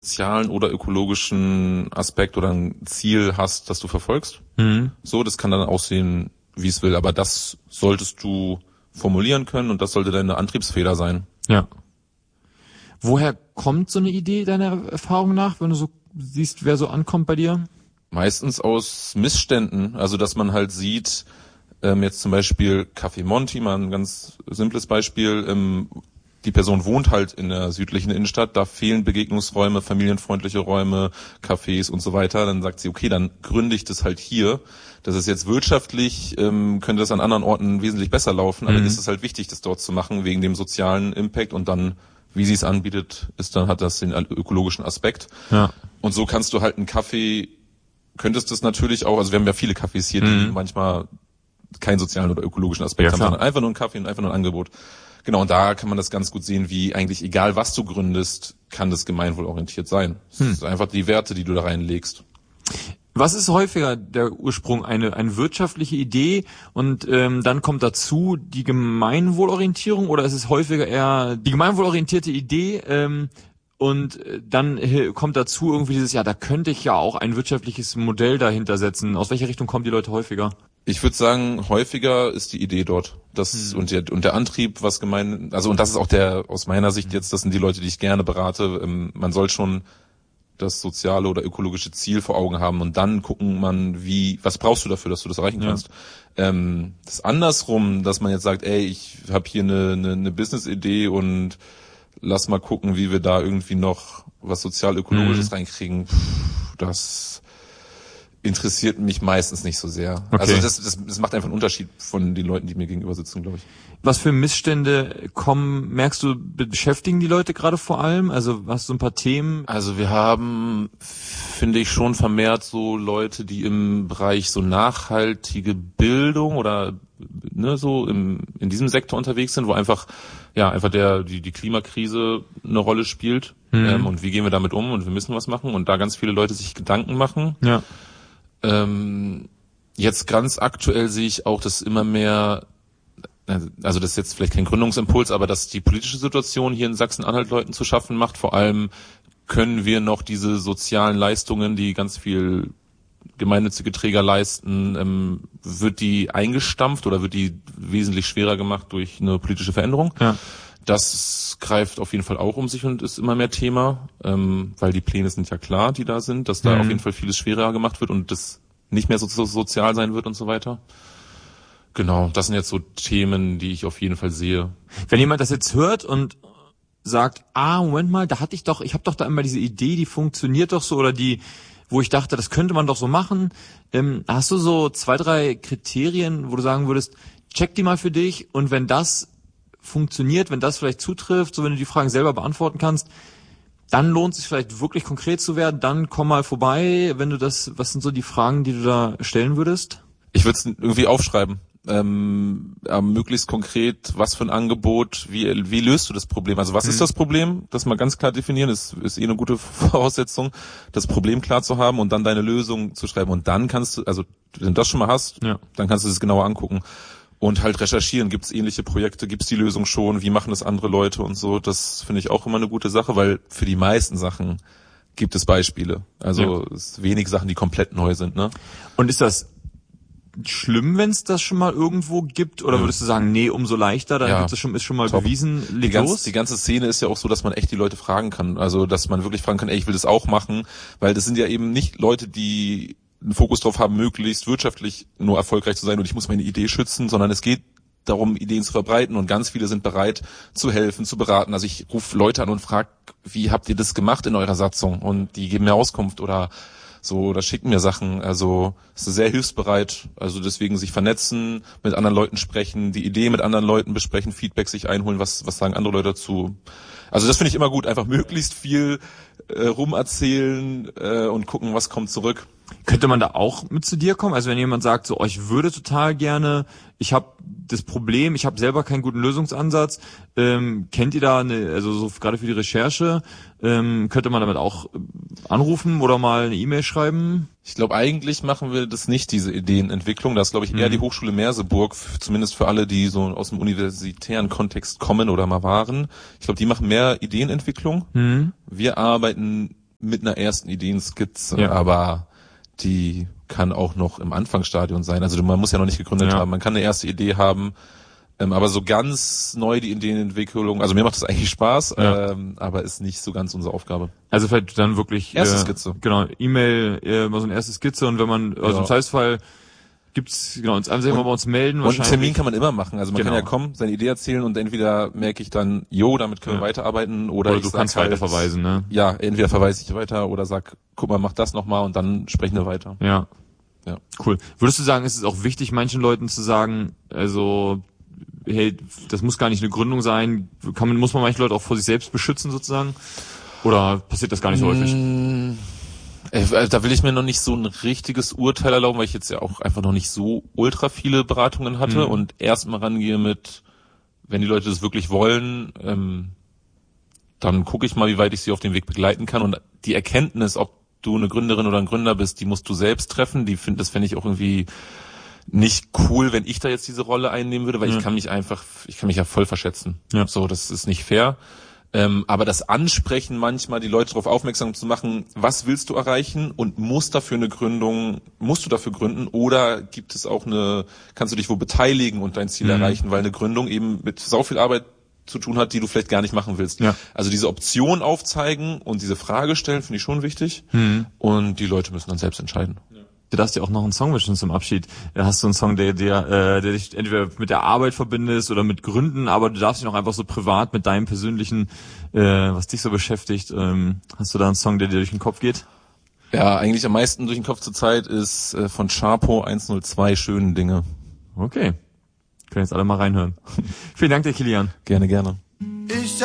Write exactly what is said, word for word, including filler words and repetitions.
sozialen oder ökologischen Aspekt oder ein Ziel hast, das du verfolgst. Mhm. So, das kann dann aussehen, wie es will, aber das solltest du formulieren können und das sollte deine Antriebsfeder sein. Ja. Woher kommt so eine Idee deiner Erfahrung nach, wenn du so siehst, wer so ankommt bei dir? Meistens aus Missständen, also dass man halt sieht, ähm, jetzt zum Beispiel Café Monti, mal ein ganz simples Beispiel, ähm, die Person wohnt halt in der südlichen Innenstadt, da fehlen Begegnungsräume, familienfreundliche Räume, Cafés und so weiter. Dann sagt sie, okay, dann gründe ich das halt hier. Das ist jetzt wirtschaftlich, ähm, könnte das an anderen Orten wesentlich besser laufen, aber Mhm. ist es halt wichtig, das dort zu machen, wegen dem sozialen Impact und dann, wie sie es anbietet, ist dann hat das den ökologischen Aspekt. Ja. Und so kannst du halt einen Kaffee, könntest das natürlich auch, also wir haben ja viele Cafés hier, die Mhm. manchmal keinen sozialen oder ökologischen Aspekt Ja, haben, klar. sondern einfach nur einen Kaffee und einfach nur ein Angebot. Genau, und da kann man das ganz gut sehen, wie eigentlich egal was du gründest, kann das gemeinwohlorientiert sein. Es Hm. ist einfach die Werte, die du da reinlegst. Was ist häufiger der Ursprung? Eine, eine wirtschaftliche Idee und ähm, dann kommt dazu die Gemeinwohlorientierung oder ist es häufiger eher die gemeinwohlorientierte Idee ähm, und äh, dann äh, kommt dazu irgendwie dieses, ja, da könnte ich ja auch ein wirtschaftliches Modell dahinter setzen. Aus welcher Richtung kommen die Leute häufiger? Ich würde sagen, häufiger ist die Idee dort. Das Hm. und der und der Antrieb, was gemein, also und das ist auch der aus meiner Sicht jetzt, das sind die Leute, die ich gerne berate. Ähm, man soll schon das soziale oder ökologische Ziel vor Augen haben und dann gucken man, wie, was brauchst du dafür, dass du das erreichen Ja. kannst. Ähm, das andersrum, dass man jetzt sagt, ey, ich habe hier eine, eine, eine Business-Idee und lass mal gucken, wie wir da irgendwie noch was sozial-ökologisches Mhm. reinkriegen. Puh, das interessiert mich meistens nicht so sehr. Okay. Also das, das, das macht einfach einen Unterschied von den Leuten, die mir gegenüber sitzen, glaube ich. Was für Missstände kommen, merkst du, beschäftigen die Leute gerade vor allem? Also hast du ein paar Themen? Also wir haben, finde ich, schon vermehrt so Leute, die im Bereich so nachhaltige Bildung oder ne, so im, in diesem Sektor unterwegs sind, wo einfach ja einfach der die die Klimakrise eine Rolle spielt. Mhm. Ähm, und wie gehen wir damit um und wir müssen was machen und da ganz viele Leute sich Gedanken machen. Ja. Ähm, jetzt ganz aktuell sehe ich auch, dass immer mehr, also das ist jetzt vielleicht kein Gründungsimpuls, aber dass die politische Situation hier in Sachsen-Anhalt Leuten zu schaffen macht. Vor allem können wir noch diese sozialen Leistungen, die ganz viel gemeinnützige Träger leisten, ähm, wird die eingestampft oder wird die wesentlich schwerer gemacht durch eine politische Veränderung. Ja. Das greift auf jeden Fall auch um sich und ist immer mehr Thema, ähm, weil die Pläne sind ja klar, die da sind, dass da Mhm. auf jeden Fall vieles schwerer gemacht wird und das nicht mehr so, so sozial sein wird und so weiter. Genau, das sind jetzt so Themen, die ich auf jeden Fall sehe. Wenn jemand das jetzt hört und sagt, ah, Moment mal, da hatte ich doch, ich habe doch da immer diese Idee, die funktioniert doch so oder die, wo ich dachte, das könnte man doch so machen. Ähm, hast du so zwei, drei Kriterien, wo du sagen würdest, check die mal für dich und wenn das funktioniert, wenn das vielleicht zutrifft, so wenn du die Fragen selber beantworten kannst, dann lohnt es sich vielleicht wirklich konkret zu werden, dann komm mal vorbei, wenn du das, was sind so die Fragen, die du da stellen würdest? Ich würde es irgendwie aufschreiben. Ähm, äh, möglichst konkret, was für ein Angebot, wie, wie löst du das Problem? Also was Mhm. ist das Problem? Das mal ganz klar definieren, ist, ist eh eine gute Voraussetzung, das Problem klar zu haben und dann deine Lösung zu schreiben. Und dann kannst du, also wenn du das schon mal hast, Ja. dann kannst du es genauer angucken und halt recherchieren. Gibt es ähnliche Projekte? Gibt es die Lösung schon? Wie machen das andere Leute und so? Das finde ich auch immer eine gute Sache, weil für die meisten Sachen gibt es Beispiele. Also Ja. es ist wenig Sachen, die komplett neu sind, ne? Und ist das schlimm, wenn es das schon mal irgendwo gibt? Oder Ja. würdest du sagen, nee, umso leichter, dann Ja. gibt's das schon, ist schon mal Top. bewiesen, Die leg ganze, los? die ganze Szene ist ja auch so, dass man echt die Leute fragen kann. Also, dass man wirklich fragen kann, ey, ich will das auch machen. Weil das sind ja eben nicht Leute, die einen Fokus drauf haben, möglichst wirtschaftlich nur erfolgreich zu sein und ich muss meine Idee schützen, sondern es geht darum, Ideen zu verbreiten und ganz viele sind bereit zu helfen, zu beraten. Also ich rufe Leute an und frage, wie habt ihr das gemacht in eurer Satzung? Und die geben mir Auskunft oder so oder schicken mir Sachen. Also es ist sehr hilfsbereit. Also deswegen sich vernetzen, mit anderen Leuten sprechen, die Idee mit anderen Leuten besprechen, Feedback sich einholen, was was sagen andere Leute dazu. Also das finde ich immer gut, einfach möglichst viel äh, rumerzählen äh, und gucken, was kommt zurück. Könnte man da auch mit zu dir kommen? Also wenn jemand sagt, so, oh, ich würde total gerne, ich habe das Problem, ich habe selber keinen guten Lösungsansatz, ähm, kennt ihr da eine, also so gerade für die Recherche, ähm, könnte man damit auch anrufen oder mal eine E-Mail schreiben? Ich glaube, eigentlich machen wir das nicht, diese Ideenentwicklung. Das ist, glaube ich, eher Mhm. die Hochschule Merseburg, f- zumindest für alle, die so aus dem universitären Kontext kommen oder mal waren. Ich glaube, die machen mehr Ideenentwicklung. Mhm. Wir arbeiten mit einer ersten Ideenskizze, Ja. aber die kann auch noch im Anfangsstadion sein. Also man muss ja noch nicht gegründet Ja. haben. Man kann eine erste Idee haben, ähm, aber so ganz neu die Ideenentwicklung, also mir macht das eigentlich Spaß, Ja. ähm, aber ist nicht so ganz unsere Aufgabe. Also vielleicht dann wirklich Erste äh, Skizze. Genau, E-Mail, äh, mal so eine erste Skizze und wenn man, also Ja. im Zweifelsfall gibt's, genau, uns einfach mal bei uns melden Und einen wahrscheinlich. Termin kann man immer machen. Also man Genau. kann ja kommen, seine Idee erzählen und entweder merke ich dann, jo, damit können wir Ja. weiterarbeiten, oder, Oder ich du sag kannst halt, weiterverweisen, ne? Ja, entweder verweise ich weiter oder sag, guck mal, mach das nochmal und dann sprechen wir weiter. Ja. Ja. Cool. Würdest du sagen, ist es auch wichtig, manchen Leuten zu sagen, also, hey, das muss gar nicht eine Gründung sein, kann man, muss man manche Leute auch vor sich selbst beschützen sozusagen? Oder passiert das gar nicht so häufig? Äh, Da will ich mir noch nicht so ein richtiges Urteil erlauben, weil ich jetzt ja auch einfach noch nicht so ultra viele Beratungen hatte Mhm. und erstmal rangehe mit, wenn die Leute das wirklich wollen, ähm, dann gucke ich mal, wie weit ich sie auf dem Weg begleiten kann, und die Erkenntnis, ob du eine Gründerin oder ein Gründer bist, die musst du selbst treffen. Die find, das fände ich auch irgendwie nicht cool, wenn ich da jetzt diese Rolle einnehmen würde, weil Ja. ich kann mich einfach, ich kann mich ja voll verschätzen. Ja. So, das ist nicht fair. Ähm, aber das Ansprechen manchmal, die Leute darauf aufmerksam zu machen, was willst du erreichen und muss dafür eine Gründung, musst du dafür gründen, oder gibt es auch eine, kannst du dich wo beteiligen und dein Ziel Mhm. erreichen, weil eine Gründung eben mit sau viel Arbeit zu tun hat, die du vielleicht gar nicht machen willst. Ja. Also diese Option aufzeigen und diese Frage stellen, finde ich schon wichtig. Mhm. Und die Leute müssen dann selbst entscheiden. Du darfst dir auch noch einen Song wünschen zum Abschied. Hast du einen Song, der, der, äh, der dich entweder mit der Arbeit verbindest oder mit Gründen, aber du darfst dich noch einfach so privat mit deinem persönlichen, äh, was dich so beschäftigt. Ähm, hast du da einen Song, der dir durch den Kopf geht? Ja, eigentlich am meisten durch den Kopf zur Zeit ist äh, von Sharpo eins null zwei Schönen Dinge. Okay. Können jetzt alle mal reinhören. Vielen Dank dir, Kilian. Gerne, gerne. Ich